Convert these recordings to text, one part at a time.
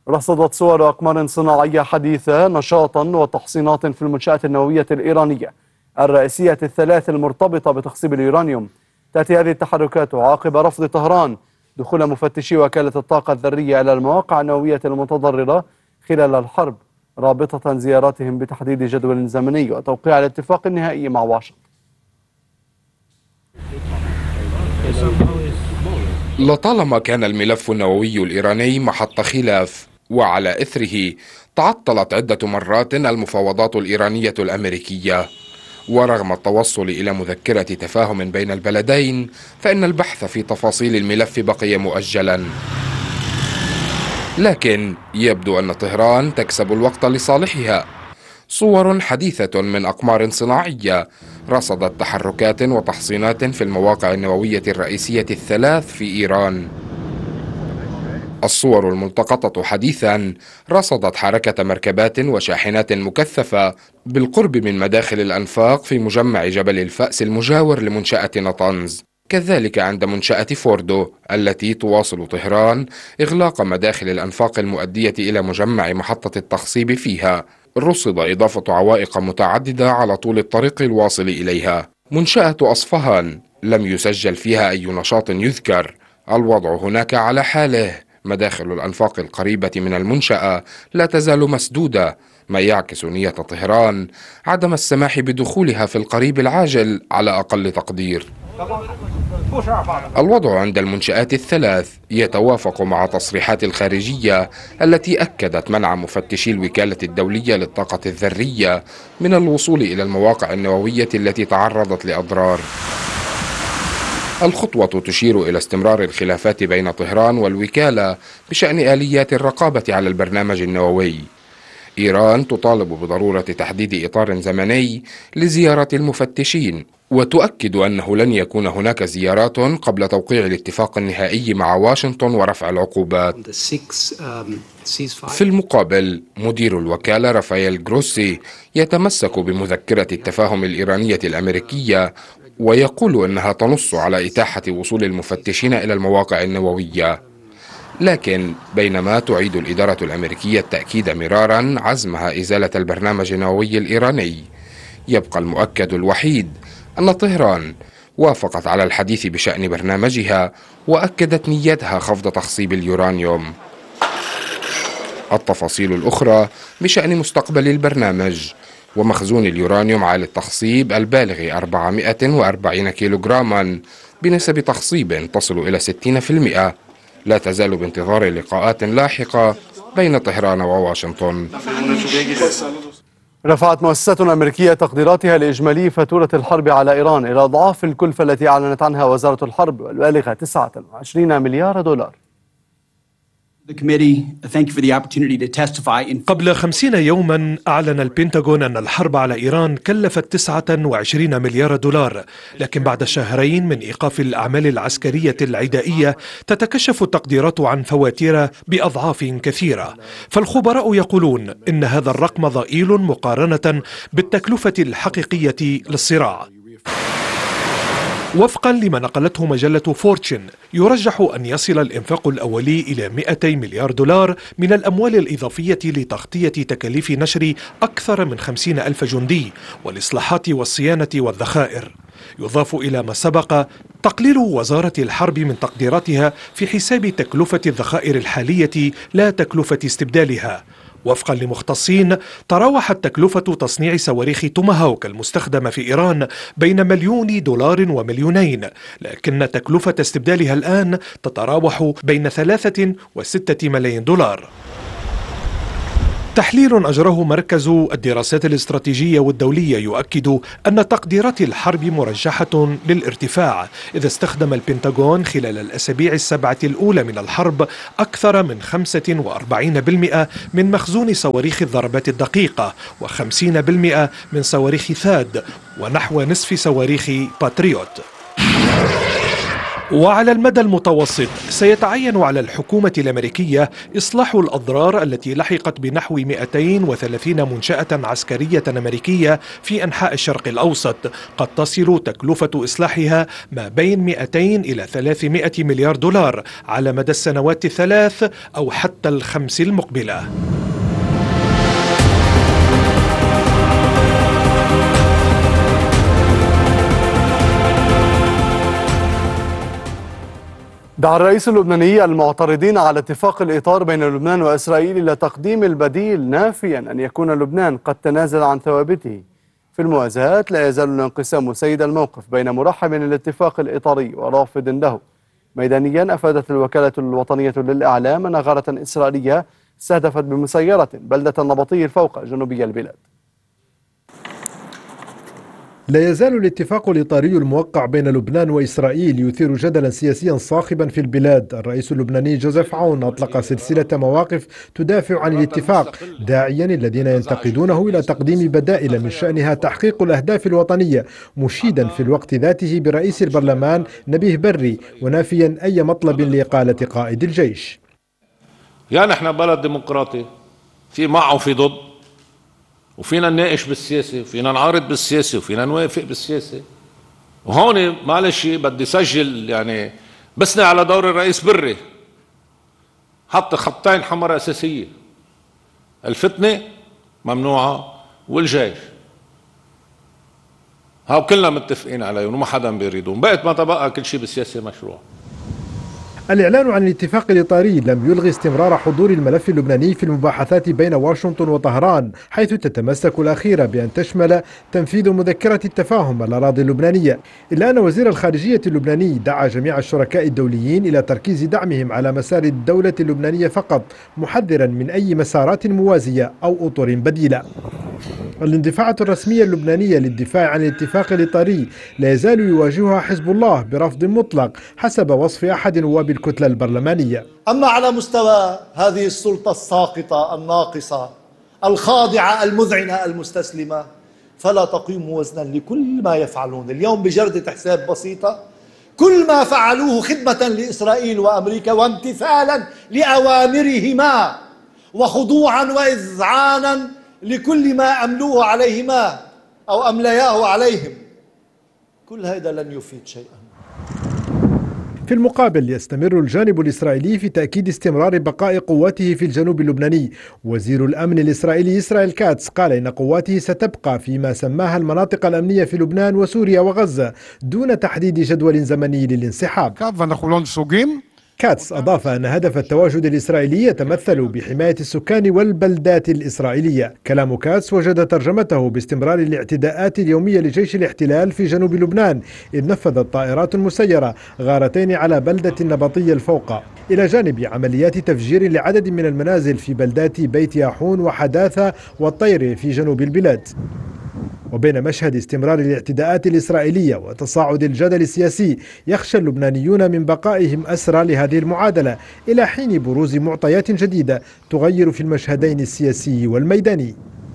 رصدت صور أقمار صناعية حديثة نشاطا وتحصينات في المنشآت النووية الإيرانية الرئيسية الثلاث المرتبطة بتخصيب اليورانيوم. تأتي هذه التحركات عقب رفض طهران دخول مفتشي وكالة الطاقة الذرية إلى المواقع النووية المتضررة خلال الحرب، رابطة زياراتهم بتحديد جدول زمني وتوقيع الاتفاق النهائي مع واشنطن. لطالما كان الملف النووي الإيراني محط خلاف، وعلى إثره تعطلت عدة مرات المفاوضات الإيرانية الأمريكية. ورغم التوصل إلى مذكرة تفاهم بين البلدين، فإن البحث في تفاصيل الملف بقي مؤجلا. لكن يبدو أن طهران تكسب الوقت لصالحها. صور حديثة من أقمار صناعية رصدت تحركات وتحصينات في المواقع النووية الرئيسية الثلاث في إيران. الصور الملتقطة حديثا رصدت حركة مركبات وشاحنات مكثفة بالقرب من مداخل الأنفاق في مجمع جبل الفأس المجاور لمنشأة نطنز، كذلك عند منشأة فوردو التي تواصل طهران إغلاق مداخل الأنفاق المؤدية إلى مجمع محطة التخصيب فيها. رصد إضافة عوائق متعددة على طول الطريق الواصل إليها. منشأة أصفهان لم يسجل فيها أي نشاط يذكر، الوضع هناك على حاله. مداخل الأنفاق القريبة من المنشأة لا تزال مسدودة، ما يعكس نية طهران عدم السماح بدخولها في القريب العاجل على أقل تقدير. الوضع عند المنشآت الثلاث يتوافق مع تصريحات الخارجية التي أكدت منع مفتشي الوكالة الدولية للطاقة الذرية من الوصول إلى المواقع النووية التي تعرضت لأضرار. الخطوة تشير إلى استمرار الخلافات بين طهران والوكالة بشأن آليات الرقابة على البرنامج النووي. إيران تطالب بضرورة تحديد إطار زمني لزيارة المفتشين، وتؤكد أنه لن يكون هناك زيارات قبل توقيع الاتفاق النهائي مع واشنطن ورفع العقوبات. في المقابل، مدير الوكالة رافائيل جروسي يتمسك بمذكرة التفاهم الإيرانية الأمريكية، ويقول أنها تنص على إتاحة وصول المفتشين إلى المواقع النووية. لكن بينما تعيد الإدارة الأمريكية التأكيد مرارا عزمها إزالة البرنامج النووي الإيراني، يبقى المؤكد الوحيد أن طهران وافقت على الحديث بشأن برنامجها وأكدت نيتها خفض تخصيب اليورانيوم. التفاصيل الأخرى بشأن مستقبل البرنامج ومخزون اليورانيوم عالي التخصيب البالغ 440 كيلوغراما بنسب تخصيب تصل إلى 60%، لا تزال بانتظار لقاءات لاحقة بين طهران وواشنطن. رفعت مؤسسة أمريكية تقديراتها لإجمالي فاتورة الحرب على إيران إلى أضعاف الكلفة التي أعلنت عنها وزارة الحرب والبالغة 29 مليار دولار. قبل 50 يوما أعلن البنتاغون أن الحرب على إيران كلفت 29 مليار دولار، لكن بعد شهرين من إيقاف الأعمال العسكرية العدائية تتكشف التقديرات عن فواتير بأضعاف كثيرة. فالخبراء يقولون إن هذا الرقم ضئيل مقارنة بالتكلفة الحقيقية للصراع. وفقا لما نقلته مجلة فورتشن، يرجح أن يصل الإنفاق الأولي إلى 200 مليار دولار من الأموال الإضافية لتغطية تكاليف نشر أكثر من 50 ألف جندي والإصلاحات والصيانة والذخائر. يضاف إلى ما سبق تقليل وزارة الحرب من تقديراتها في حساب تكلفة الذخائر الحالية لا تكلفة استبدالها. وفقا لمختصين، تراوحت تكلفة تصنيع صواريخ توماهوك المستخدمة في إيران بين $1,000,000 و2,000,000، لكن تكلفة استبدالها الآن تتراوح بين 3 و6 ملايين دولار. تحليل أجراه مركز الدراسات الاستراتيجية والدولية يؤكد أن تقديرات الحرب مرجحة للارتفاع، إذا استخدم البنتاغون خلال الأسابيع السبعة الأولى من الحرب أكثر من 45% من مخزون صواريخ الضربات الدقيقة و50% من صواريخ ثاد ونحو نصف صواريخ باتريوت. وعلى المدى المتوسط سيتعين على الحكومة الأمريكية إصلاح الأضرار التي لحقت بنحو 230 منشأة عسكرية أمريكية في أنحاء الشرق الأوسط، قد تصل تكلفة إصلاحها ما بين 200 إلى 300 مليار دولار على مدى السنوات الثلاث أو حتى الخمس المقبلة. دعا الرئيس اللبناني المعترضين على اتفاق الإطار بين لبنان وإسرائيل إلى تقديم البديل، نافيا أن يكون لبنان قد تنازل عن ثوابته. في المواجهة لا يزال الانقسام سيد الموقف بين مرحب الاتفاق الإطاري ورافض له. ميدانيا أفادت الوكالة الوطنية للإعلام أن غارة إسرائيلية استهدفت بمسيرة بلدة النبطي الفوق جنوبي البلاد. لا يزال الاتفاق الإطاري الموقع بين لبنان وإسرائيل يثير جدلا سياسيا صاخبا في البلاد. الرئيس اللبناني جوزيف عون أطلق سلسلة مواقف تدافع عن الاتفاق، داعيا الذين ينتقدونه إلى تقديم بدائل من شأنها تحقيق الأهداف الوطنية، مشيدا في الوقت ذاته برئيس البرلمان نبيه بري ونافيا أي مطلب لإقالة قائد الجيش. يعني احنا بلد ديمقراطي، في مع وفي ضد، وفينا نناقش بالسياسة وفينا نعارض بالسياسة وفينا نوافق بالسياسة. وهون معلش بدي سجل يعني بثني على دور الرئيس بري، حط خطين حمر أساسية: الفتنة ممنوعة والجيش. هاو كلنا متفقين عليهم وما حدا بيريدهم، بقت ما تبقى كل شيء بالسياسة مشروع. الإعلان عن الاتفاق الإطاري لم يلغي استمرار حضور الملف اللبناني في المباحثات بين واشنطن وطهران، حيث تتمسك الأخيرة بأن تشمل تنفيذ مذكرة التفاهم الأراضي اللبنانية، إلا أن وزير الخارجية اللبناني دعا جميع الشركاء الدوليين إلى تركيز دعمهم على مسار الدولة اللبنانية فقط، محذرا من أي مسارات موازية أو أطر بديلة. الاندفاعات الرسمية اللبنانية للدفاع عن الاتفاق الإطاري لا يزال يواجهها حزب الله برفض مطلق حسب وصف أحد نواب الكتلة البرلمانية. أما على مستوى هذه السلطة الساقطة الناقصة الخاضعة المذعنة المستسلمة، فلا تقيم وزنا لكل ما يفعلون اليوم بجردة حساب بسيطة. كل ما فعلوه خدمة لإسرائيل وأمريكا وامتثالا لأوامرهما وخضوعا وإذعانا لكل ما أملوه عليهما أو أملياه عليهم، كل هذا لن يفيد شيئا. في المقابل يستمر الجانب الإسرائيلي في تأكيد استمرار بقاء قواته في الجنوب اللبناني. وزير الأمن الإسرائيلي إسرائيل كاتس قال إن قواته ستبقى فيما سماها المناطق الأمنية في لبنان وسوريا وغزة دون تحديد جدول زمني للانسحاب. كاتس أضاف أن هدف التواجد الإسرائيلي يتمثل بحماية السكان والبلدات الإسرائيلية. كلام كاتس وجد ترجمته باستمرار الاعتداءات اليومية لجيش الاحتلال في جنوب لبنان، إذ نفذت طائرات مسيرة غارتين على بلدة النبطي الفوقة، إلى جانب عمليات تفجير لعدد من المنازل في بلدات بيت ياحون وحداثة والطير في جنوب البلاد. وبين مشهد استمرار الاعتداءات الإسرائيلية وتصاعد الجدل السياسي، يخشى اللبنانيون من بقائهم أسرى لهذه المعادلة إلى حين بروز معطيات جديدة تغير في المشهدين السياسي والميداني.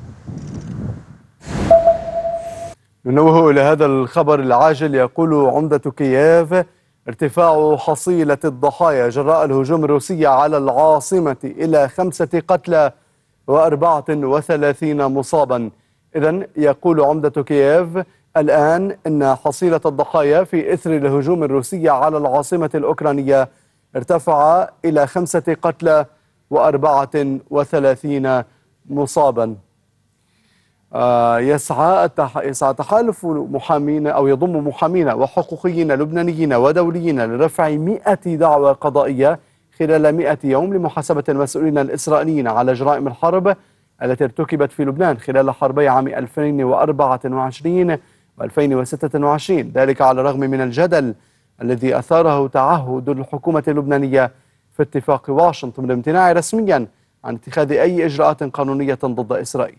ننوه إلى هذا الخبر العاجل. يقول عمدة كييف ارتفاع حصيلة الضحايا جراء الهجوم الروسي على العاصمة إلى 5 قتلى و34 مصابا. إذن يقول عمدة كييف الآن أن حصيلة الضحايا في إثر الهجوم الروسي على العاصمة الأوكرانية ارتفع إلى 5 قتلى و34 مصابا. يسعى تحالف محامين أو يضم محامين وحقوقيين لبنانيين ودوليين لرفع 100 دعوى قضائية خلال 100 يوم لمحاسبة المسؤولين الإسرائيليين على جرائم الحرب التي ارتكبت في لبنان خلال حربي عام 2024 و2026، ذلك على الرغم من الجدل الذي أثاره تعهد الحكومة اللبنانية في اتفاق واشنطن بالامتناع رسميا عن اتخاذ أي إجراءات قانونية ضد إسرائيل.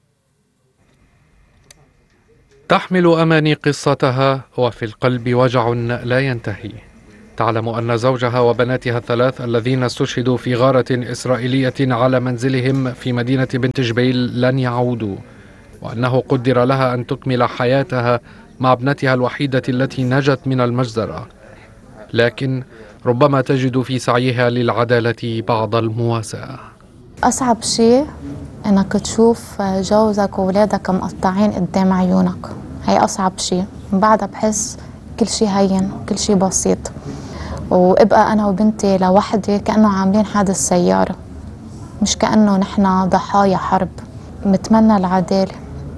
تحمل أماني قصتها وفي القلب وجع لا ينتهي. تعلم أن زوجها وبناتها الثلاث الذين استشهدوا في غارة إسرائيلية على منزلهم في مدينة بنت جبيل لن يعودوا، وأنه قدر لها أن تكمل حياتها مع ابنتها الوحيدة التي نجت من المجزرة. لكن ربما تجد في سعيها للعدالة بعض المواساة. أصعب شيء إنك تشوف جوزك وولادك مقطعين قدام عيونك، هي أصعب شيء. من بعدها بحس كل شيء هين، كل شيء بسيط، وابقى أنا وبنتي لوحدي كأنه عاملين حادث سيارة، مش كأنه نحن ضحايا حرب. متمنى العدالة،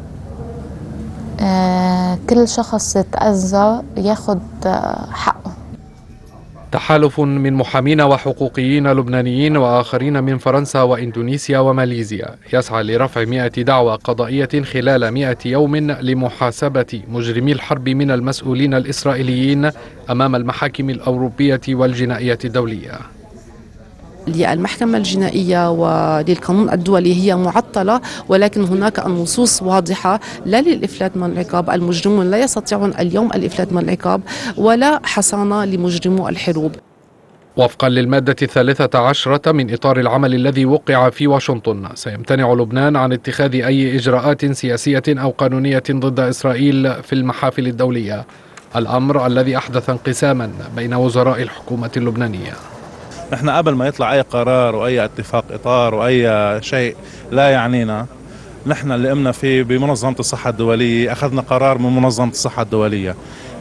كل شخص تأذى ياخد حقه. تحالف من محامين وحقوقيين لبنانيين وآخرين من فرنسا وإندونيسيا وماليزيا يسعى لرفع 100 دعوى قضائية خلال 100 يوم لمحاسبة مجرمي الحرب من المسؤولين الإسرائيليين أمام المحاكم الأوروبية والجنائية الدولية. المحكمة الجنائية وللقانون الدولي هي معطلة، ولكن هناك النصوص واضحة لا للإفلات من العقاب. المجرمون لا يستطيعون اليوم الإفلات من العقاب ولا حصانة لمجرمو الحروب. وفقا للمادة 13 من إطار العمل الذي وقع في واشنطن، سيمتنع لبنان عن اتخاذ أي إجراءات سياسية أو قانونية ضد إسرائيل في المحافل الدولية، الأمر الذي أحدث انقساما بين وزراء الحكومة اللبنانية. نحن قبل ما يطلع أي قرار وأي اتفاق إطار وأي شيء لا يعنينا، نحن اللي قمنا فيه بمنظمة الصحة الدولية، أخذنا قرار من منظمة الصحة الدولية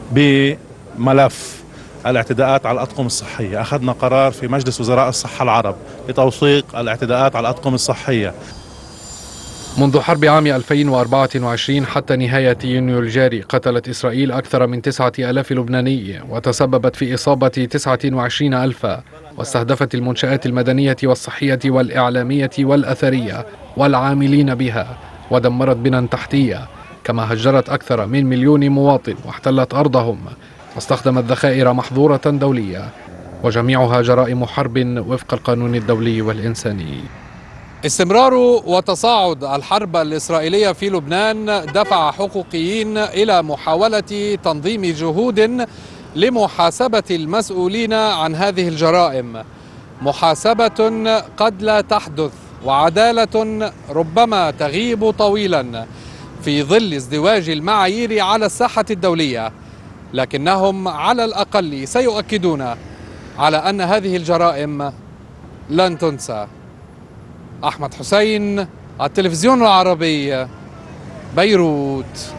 بملف الاعتداءات على الأطقم الصحية، أخذنا قرار في مجلس وزراء الصحة العرب بتوثيق الاعتداءات على الأطقم الصحية. منذ حرب عام 2024 حتى نهاية يونيو الجاري قتلت إسرائيل أكثر من 9,000 لبناني وتسببت في إصابة 29,000، واستهدفت المنشآت المدنية والصحية والإعلامية والأثرية والعاملين بها، ودمرت بنى تحتية، كما هجرت أكثر من 1,000,000 مواطن واحتلت أرضهم، واستخدمت ذخائر محظورة دولية، وجميعها جرائم حرب وفق القانون الدولي والإنساني. استمرار وتصاعد الحرب الإسرائيلية في لبنان دفع حقوقيين إلى محاولة تنظيم جهود لمحاسبة المسؤولين عن هذه الجرائم، محاسبة قد لا تحدث وعدالة ربما تغيب طويلا في ظل ازدواج المعايير على الساحة الدولية، لكنهم على الأقل سيؤكدون على أن هذه الجرائم لن تنسى. أحمد حسين، التلفزيون العربي، بيروت.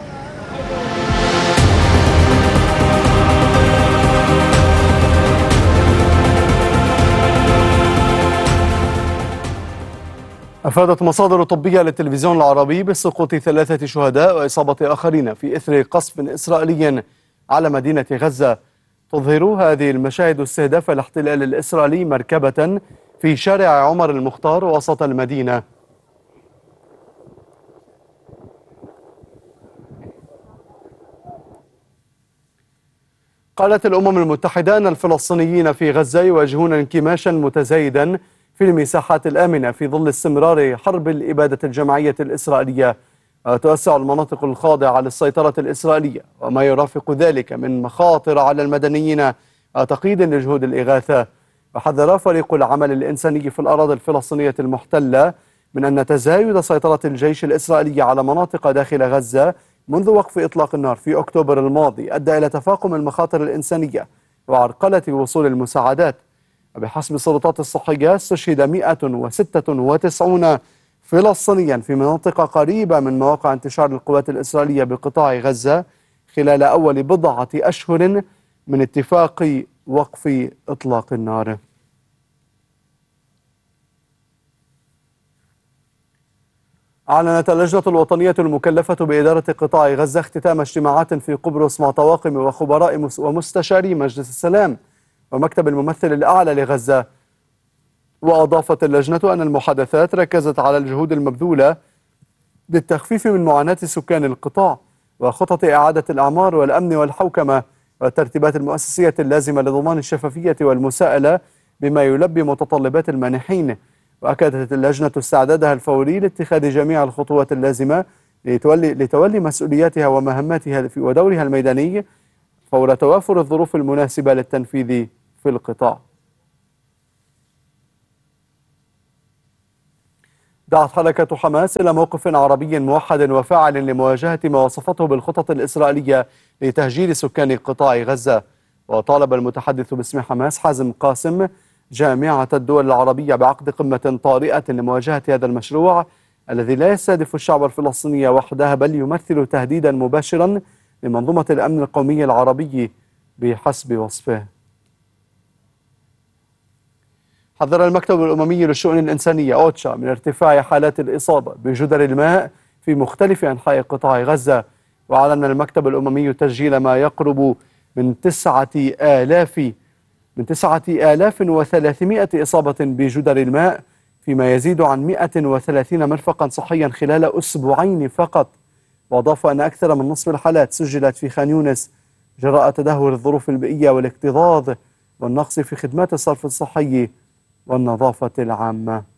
أفادت مصادر طبية للتلفزيون العربي بسقوط 3 شهداء وإصابة آخرين في إثر قصف إسرائيلي على مدينة غزة. تظهر هذه المشاهد استهداف الاحتلال الإسرائيلي مركبة في شارع عمر المختار وسط المدينة. قالت الأمم المتحدة أن الفلسطينيين في غزة يواجهون انكماشا متزايدا في المساحات الآمنة في ظل استمرار حرب الإبادة الجماعية الإسرائيلية، وتوسع المناطق الخاضعة للسيطرة الإسرائيلية وما يرافق ذلك من مخاطر على المدنيين وتقييد لجهود الإغاثة. وحذر فريق العمل الإنساني في الأراضي الفلسطينية المحتلة من أن تزايد سيطرة الجيش الإسرائيلي على مناطق داخل غزة منذ وقف إطلاق النار في أكتوبر الماضي أدى إلى تفاقم المخاطر الإنسانية وعرقلة وصول المساعدات. وبحسب السلطات الصحية استشهد 196 فلسطينيا في مناطق قريبة من مواقع انتشار القوات الإسرائيلية بقطاع غزة خلال أول بضعة أشهر من اتفاق وقف إطلاق النار. أعلنت اللجنة الوطنية المكلفة بإدارة قطاع غزة اختتام اجتماعات في قبرص مع طواقم وخبراء ومستشاري مجلس السلام ومكتب الممثل الأعلى لغزة. وأضافت اللجنة أن المحادثات ركزت على الجهود المبذولة للتخفيف من معاناة سكان القطاع وخطط إعادة الأعمار والأمن والحوكمة والترتيبات المؤسسية اللازمة لضمان الشفافية والمساءلة بما يلبي متطلبات المانحين. وأكدت اللجنة استعدادها الفوري لاتخاذ جميع الخطوات اللازمة لتولي مسؤولياتها ومهماتها ودورها الميداني فور توافر الظروف المناسبة للتنفيذ في القطاع. دعت حركة حماس إلى موقف عربي موحد وفاعل لمواجهة ما وصفته بالخطط الإسرائيلية لتهجير سكان قطاع غزة. وطالب المتحدث باسم حماس حازم قاسم جامعة الدول العربية بعقد قمة طارئة لمواجهة هذا المشروع الذي لا يستهدف الشعب الفلسطيني وحده، بل يمثل تهديدا مباشرا لمنظومة الأمن القومي العربي بحسب وصفه. حذر المكتب الأممي للشؤون الإنسانية أوتشا من ارتفاع حالات الإصابة بجدر الماء في مختلف أنحاء قطاع غزة، وأعلن المكتب الأممي تسجيل ما يقرب من 9300 إصابة بجدر الماء، فيما يزيد عن 130 مرفقا صحيا خلال أسبوعين فقط. وأضاف أن أكثر من نصف الحالات سجلت في خان يونس جراء تدهور الظروف البيئية والاكتظاظ والنقص في خدمات الصرف الصحي والنظافة العامة.